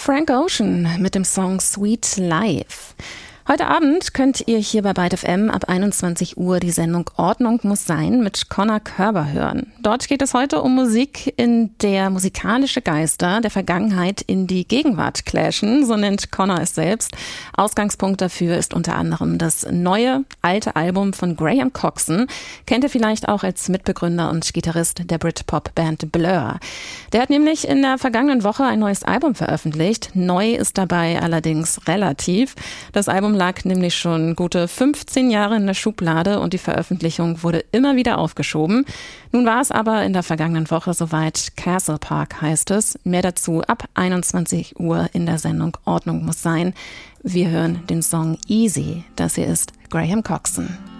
Frank Ocean mit dem Song Sweet Life. Heute Abend könnt ihr hier bei Byte FM ab 21 Uhr die Sendung Ordnung muss sein mit Conor Körber hören. Dort geht es heute um Musik, in der musikalische Geister der Vergangenheit in die Gegenwart clashen, so nennt Conor es selbst. Ausgangspunkt dafür ist unter anderem das neue, alte Album von Graham Coxon. Kennt ihr vielleicht auch als Mitbegründer und Gitarrist der Britpop-Band Blur. Der hat nämlich in der vergangenen Woche ein neues Album veröffentlicht. Neu ist dabei allerdings relativ. Das Album lag nämlich schon gute 15 Jahre in der Schublade und die Veröffentlichung wurde immer wieder aufgeschoben. Nun war es aber in der vergangenen Woche soweit. Castle Park heißt es. Mehr dazu ab 21 Uhr in der Sendung Ordnung muss sein. Wir hören den Song Easy. Das hier ist Graham Coxon.